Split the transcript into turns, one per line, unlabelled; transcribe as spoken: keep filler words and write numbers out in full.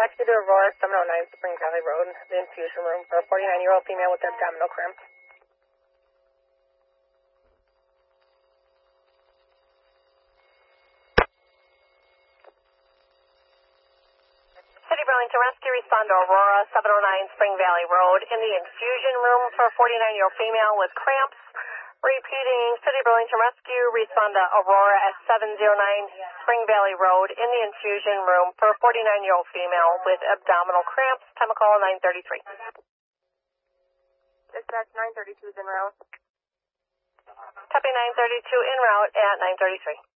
Rescue to Aurora, seven oh nine Spring Valley Road, the infusion room for a forty-nine-year-old female with abdominal cramp.
City Burlington Rescue, respond to Aurora, seven oh nine Spring Valley Road, in the infusion room for a forty-nine-year-old female with cramps. Repeating, City Burlington Rescue, respond to Aurora at seven oh nine Spring Valley Road, in the infusion room for a forty-nine-year-old female with abdominal cramps. Time of call nine thirty-three.
Dispatch nine thirty-two is en route.
Copy nine thirty-two en route at nine thirty-three.